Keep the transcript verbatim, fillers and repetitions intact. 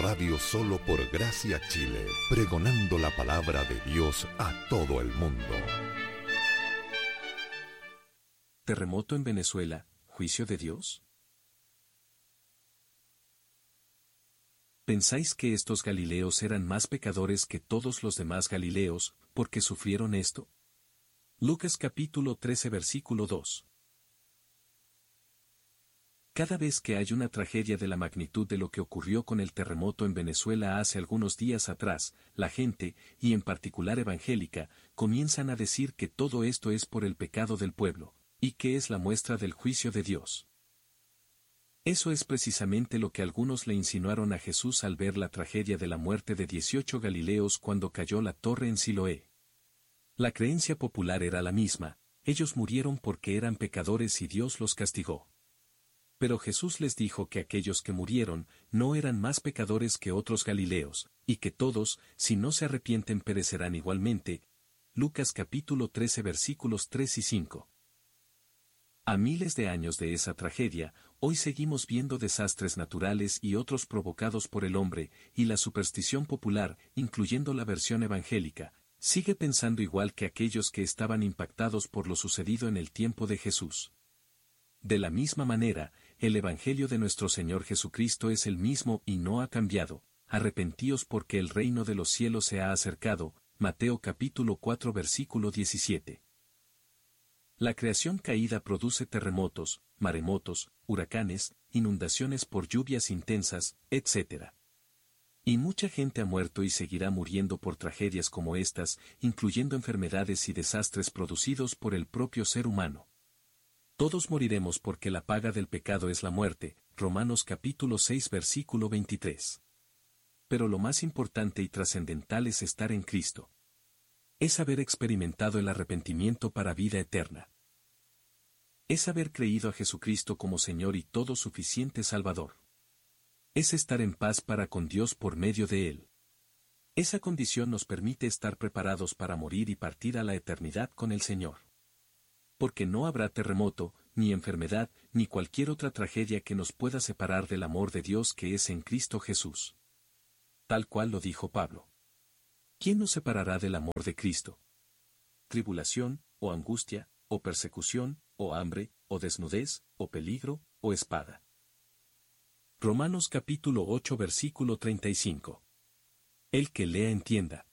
radio solo por Gracia Chile, pregonando la palabra de Dios a todo el mundo. Terremoto en Venezuela, ¿juicio de Dios? ¿Pensáis que estos Galileos eran más pecadores que todos los demás Galileos, porque sufrieron esto? Lucas capítulo trece versículo dos. Cada vez que hay una tragedia de la magnitud de lo que ocurrió con el terremoto en Venezuela hace algunos días atrás, la gente, y en particular evangélica, comienzan a decir que todo esto es por el pecado del pueblo, y que es la muestra del juicio de Dios. Eso es precisamente lo que algunos le insinuaron a Jesús al ver la tragedia de la muerte de dieciocho Galileos cuando cayó la torre en Siloé. La creencia popular era la misma, ellos murieron porque eran pecadores y Dios los castigó. Pero Jesús les dijo que aquellos que murieron no eran más pecadores que otros Galileos, y que todos, si no se arrepienten perecerán igualmente. Lucas capítulo trece versículos tres y cinco. A miles de años de esa tragedia, hoy seguimos viendo desastres naturales y otros provocados por el hombre, y la superstición popular, incluyendo la versión evangélica, sigue pensando igual que aquellos que estaban impactados por lo sucedido en el tiempo de Jesús. De la misma manera, el Evangelio de nuestro Señor Jesucristo es el mismo y no ha cambiado. Arrepentíos porque el reino de los cielos se ha acercado. Mateo capítulo cuatro versículo diecisiete. La creación caída produce terremotos, maremotos, huracanes, inundaciones por lluvias intensas, etcétera. Y mucha gente ha muerto y seguirá muriendo por tragedias como estas, incluyendo enfermedades y desastres producidos por el propio ser humano. Todos moriremos porque la paga del pecado es la muerte, Romanos capítulo seis versículo veintitrés. Pero lo más importante y trascendental es estar en Cristo. Es haber experimentado el arrepentimiento para vida eterna. Es haber creído a Jesucristo como Señor y todo suficiente Salvador. Es estar en paz para con Dios por medio de Él. Esa condición nos permite estar preparados para morir y partir a la eternidad con el Señor. Porque no habrá terremoto, ni enfermedad, ni cualquier otra tragedia que nos pueda separar del amor de Dios que es en Cristo Jesús. Tal cual lo dijo Pablo. ¿Quién nos separará del amor de Cristo? ¿Tribulación, o angustia, o persecución, o hambre, o desnudez, o peligro, o espada? Romanos capítulo ocho versículo treinta y cinco. El que lea entienda.